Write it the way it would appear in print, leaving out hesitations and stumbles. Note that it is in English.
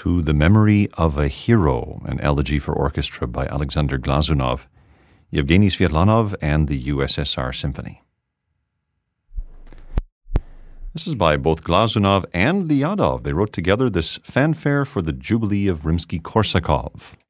to The Memory of a Hero, an elegy for orchestra by Alexander Glazunov, Yevgeny Svetlanov, and the USSR Symphony. This is by both Glazunov and Lyadov. They wrote together this fanfare for the Jubilee of Rimsky-Korsakov.